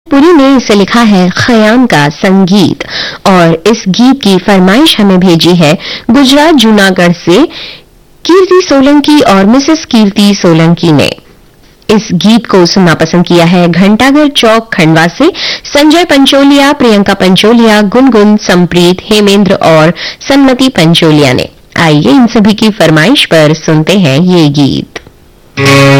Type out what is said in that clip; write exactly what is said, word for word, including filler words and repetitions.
पुरी ने इसे लिखा है खयाम का संगीत। और इस गीत की फरमाइश हमें भेजी है गुजरात जूनागढ़ से कीर्ति सोलंकी और मिसेस कीर्ति सोलंकी ने। इस गीत को सुनना पसंद किया है घंटाघर चौक खंडवा से संजय पंचोलिया, प्रियंका पंचोलिया, गुनगुन, संप्रीत, हेमेंद्र और सन्मति पंचोलिया ने। आइए इन सभी की फरमाइश पर सुनते हैं ये गीत।